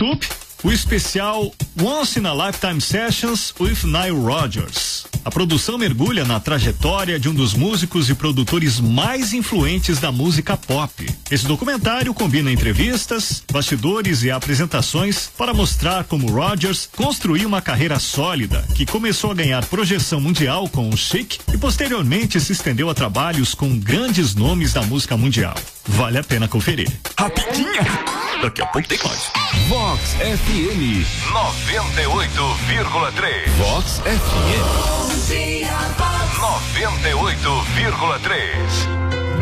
YouTube o especial Once in a Lifetime Sessions with Nile Rodgers. A produção mergulha na trajetória de um dos músicos e produtores mais influentes da música pop. Esse documentário combina entrevistas, bastidores e apresentações para mostrar como Rodgers construiu uma carreira sólida que começou a ganhar projeção mundial com o Chic e posteriormente se estendeu a trabalhos com grandes nomes da música mundial. Vale a pena conferir. Rapidinha! Daqui a pouco tem mais. Vox FM 98,3. Vox FM 98,3.